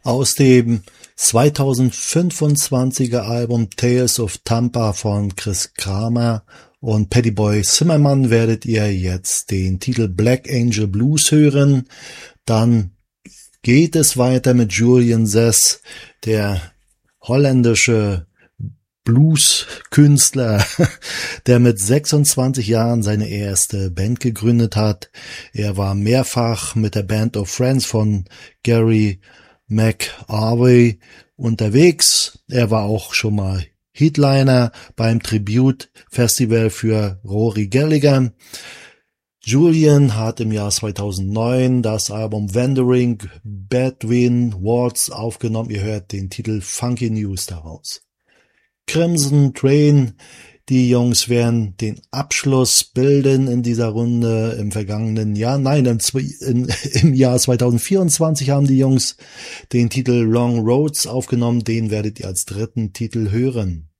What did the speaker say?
Aus dem 2025er Album Tales of Tampa von Chris Kramer und Paddy Boy Zimmermann werdet ihr jetzt den Titel Black Angel Blues hören. Dann geht es weiter mit Julian Sess, der holländische Blues-Künstler, der mit 26 Jahren seine erste Band gegründet hat. Er war mehrfach mit der Band of Friends von Gary McArvey unterwegs. Er war auch schon mal Headliner beim Tribute-Festival für Rory Gallagher. Julian hat im Jahr 2009 das Album Wandering Bedouin Waltz aufgenommen. Ihr hört den Titel Funky News daraus. Crimson Train, die Jungs werden den Abschluss bilden in dieser Runde im vergangenen Jahr. Nein, im Jahr 2024 haben die Jungs den Titel Long Roads aufgenommen. Den werdet ihr als dritten Titel hören.